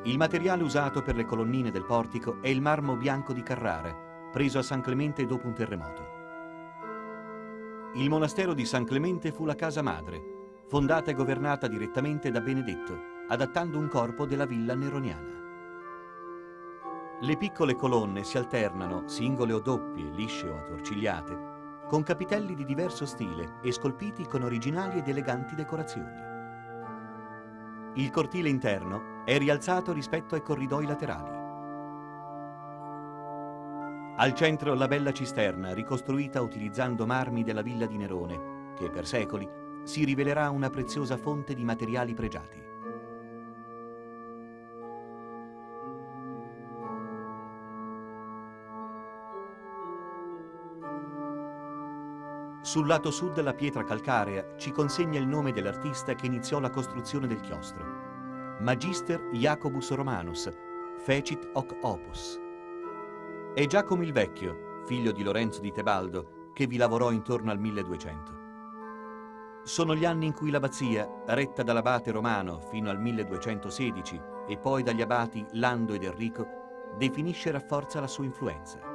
Il materiale usato per le colonnine del portico è il marmo bianco di Carrara, preso a San Clemente dopo un terremoto. Il monastero di San Clemente fu la casa madre, fondata e governata direttamente da Benedetto, adattando un corpo della villa neroniana. Le piccole colonne si alternano, singole o doppie, lisce o attorcigliate, con capitelli di diverso stile e scolpiti con originali ed eleganti decorazioni. Il cortile interno è rialzato rispetto ai corridoi laterali. Al centro la bella cisterna, ricostruita utilizzando marmi della villa di Nerone, che per secoli si rivelerà una preziosa fonte di materiali pregiati. Sul lato sud la pietra calcarea ci consegna il nome dell'artista che iniziò la costruzione del chiostro. Magister Jacobus Romanus, fecit hoc opus. È Giacomo il Vecchio, figlio di Lorenzo di Tebaldo, che vi lavorò intorno al 1200. Sono gli anni in cui l'abbazia, retta dall'abate Romano fino al 1216 e poi dagli abati Lando ed Enrico, definisce e rafforza la sua influenza.